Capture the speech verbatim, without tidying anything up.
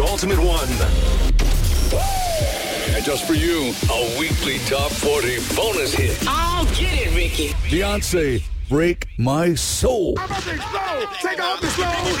Ultimate One. And just for you, a weekly top forty bonus hit. I'll get it, Ricky. Beyonce, Break My Soul. I'm about to explode. Take off the slow.